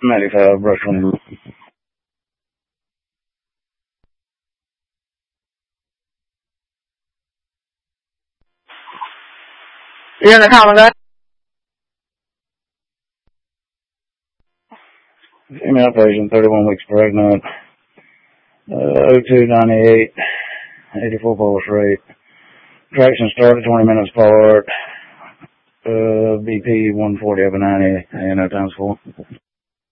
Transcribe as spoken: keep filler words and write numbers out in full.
ninety-five, brush removal. You're in the common gun? Female patient, thirty-one weeks pregnant, uh, O two ninety-eight, eighty-four pulse rate. Traction started twenty minutes apart, uh, B P one forty over ninety, and no times four.